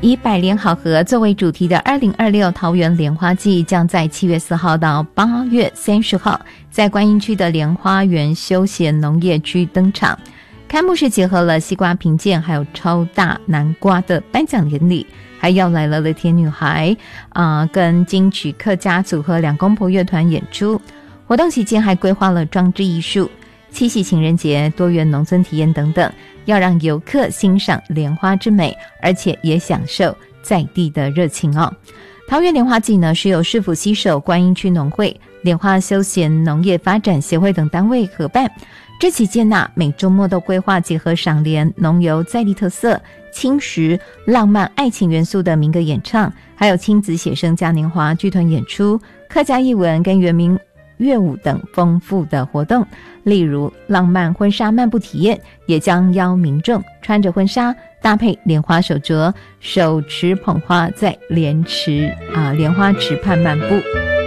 以百联好合作为主题的2026桃园莲花季将在7月4号到8月30号在观音区的莲花园休闲农业区登场。开幕式结合了西瓜评鉴还有超大南瓜的颁奖典礼，还要来了乐天女孩跟金曲客家组合两公婆乐团演出。活动期间还规划了装置艺术、七夕情人节、多元农村体验等等，要让游客欣赏莲花之美，而且也享受在地的热情哦。桃园莲花季呢，是由市府携手观音区农会、莲花休闲农业发展协会等单位合办。这期间每周末都规划结合赏莲、农游在地特色、轻食、浪漫爱情元素的民歌演唱，还有亲子写生嘉年华、剧团演出、客家艺文跟原民乐舞等丰富的活动。例如浪漫婚纱漫步体验，也将邀民众穿着婚纱，搭配莲花手镯，手持捧花在莲花池畔漫步。